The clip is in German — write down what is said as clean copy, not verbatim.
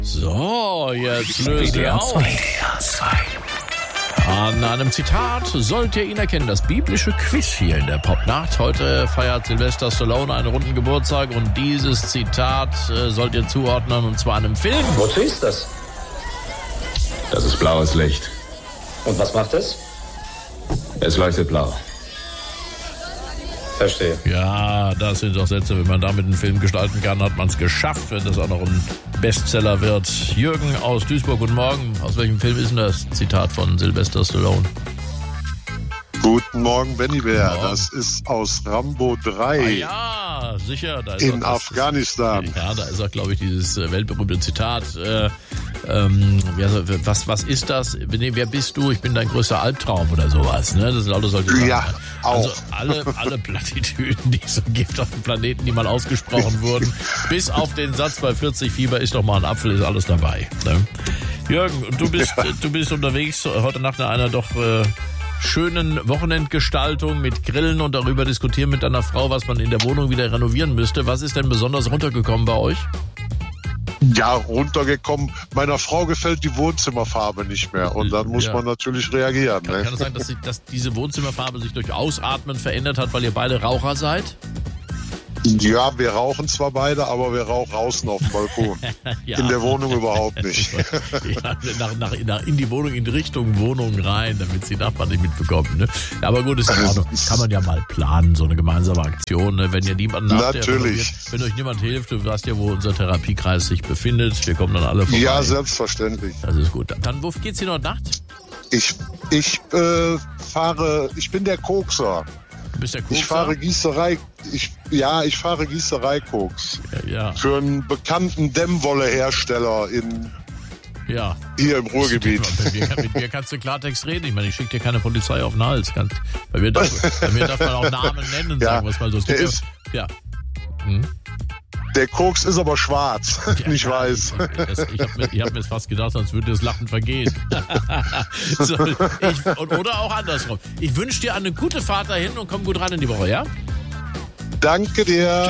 So, jetzt löst er auf. An einem Zitat sollt ihr ihn erkennen. Das biblische Quiz hier in der Popnacht. Heute feiert Sylvester Stallone einen runden Geburtstag und dieses Zitat sollt ihr zuordnen, und zwar einem Film. Wozu ist das? Das ist blaues Licht. Und was macht es? Es leuchtet blau. Verstehe. Ja, das sind doch Sätze, wenn man damit einen Film gestalten kann, hat man es geschafft, wenn das auch noch ein Bestseller wird. Jürgen aus Duisburg, guten Morgen. Aus welchem Film ist denn das Zitat von Sylvester Stallone? Guten Morgen, Benny Bär. Morgen. Das ist aus Rambo 3 Ja, sicher. Da ist in auch Afghanistan. Ja, da ist auch, glaube ich, dieses weltberühmte Zitat. Was ist das? Wer bist du? Ich bin dein größter Albtraum oder sowas. Ne? Das sind alles solche Sachen. Ja, auch. Also alle Plattitüden, die es so gibt auf dem Planeten, die mal ausgesprochen wurden. Bis auf den Satz bei 40 Fieber ist doch mal ein Apfel, ist alles dabei. Ne? Jürgen, du bist unterwegs heute Nacht in einer doch schönen Wochenendgestaltung mit Grillen und darüber diskutieren mit deiner Frau, was man in der Wohnung wieder renovieren müsste. Was ist denn besonders runtergekommen bei euch? Ja, runtergekommen. Meiner Frau gefällt die Wohnzimmerfarbe nicht mehr. Und dann muss man natürlich reagieren. Kann es sein, dass diese Wohnzimmerfarbe sich durch Ausatmen verändert hat, weil ihr beide Raucher seid? Ja, wir rauchen zwar beide, aber wir rauchen draußen auf dem Balkon. Ja. In der Wohnung überhaupt nicht. Ja, in die Wohnung, in Richtung Wohnung rein, damit sie Nachbarn nicht mitbekommen. Ne? Ja, aber gut, ist in Ordnung. Kann man ja mal planen, so eine gemeinsame Aktion. Ne? Wenn ihr niemanden habt, natürlich. Wenn euch niemand hilft, du weißt ja, wo unser Therapiekreis sich befindet. Wir kommen dann alle vorbei. Ja, selbstverständlich. Das ist gut. Dann, wo geht's hier noch Nacht? Ich bin der Kokser. Du bist der Kokser? Ich fahre Gießerei. Ich fahre Gießerei-Koks. Ja. Für einen bekannten Dämmwollehersteller hier im Ruhrgebiet. Mit mir kannst du Klartext reden. Ich meine, ich schicke dir keine Polizei auf den Hals. Bei mir darf man auch Namen nennen, sagen wir es mal so. Ja. Der Koks ist aber schwarz, nicht weiß. Ich hab mir fast gedacht, sonst würde das Lachen vergehen. Oder auch andersrum. Ich wünsche dir eine gute Fahrt dahin und komm gut rein in die Woche, ja? Danke dir.